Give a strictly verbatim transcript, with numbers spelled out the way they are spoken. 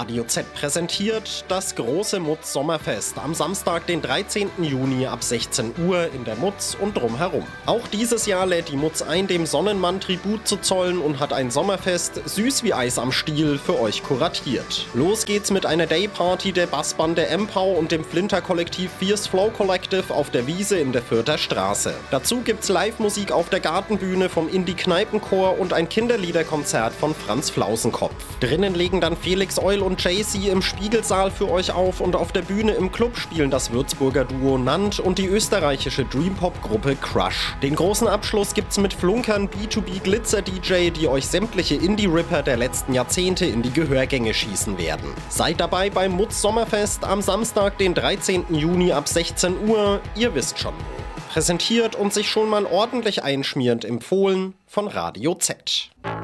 Radio Z präsentiert das große Mutz Sommerfest am Samstag, den dreizehnten Juni ab sechzehn Uhr in der Mutz und drumherum. Auch dieses Jahr lädt die Mutz ein, dem Sonnenmann Tribut zu zollen und hat ein Sommerfest süß wie Eis am Stiel für euch kuratiert. Los geht's mit einer Dayparty der Bassbande Empau und dem Flinter-Kollektiv Fierce Flow Collective auf der Wiese in der Fürther Straße. Dazu gibt's Live-Musik auf der Gartenbühne vom Indie-Kneipenchor und ein Kinderliederkonzert von Franz Flausenkopf. Drinnen legen dann Felix Eul und Jay-Z im Spiegelsaal für euch auf und auf der Bühne im Club spielen das Würzburger Duo Nant und die österreichische Dream-Pop-Gruppe Crush. Den großen Abschluss gibt's mit Flunkern B zwei B Glitzer-D J, die euch sämtliche Indie-Ripper der letzten Jahrzehnte in die Gehörgänge schießen werden. Seid dabei beim Mutz Sommerfest am Samstag, den dreizehnten Juni ab sechzehn Uhr. Ihr wisst schon wo. Präsentiert und sich schon mal ordentlich einschmierend empfohlen von Radio Z.